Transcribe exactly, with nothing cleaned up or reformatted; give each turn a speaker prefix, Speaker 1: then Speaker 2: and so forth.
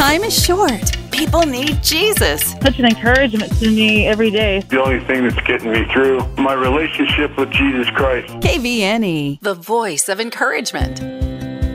Speaker 1: Time is short. People need Jesus.
Speaker 2: Such an encouragement to me every day.
Speaker 3: The only thing that's getting me through, my relationship with Jesus Christ.
Speaker 1: K V N E, the voice of encouragement.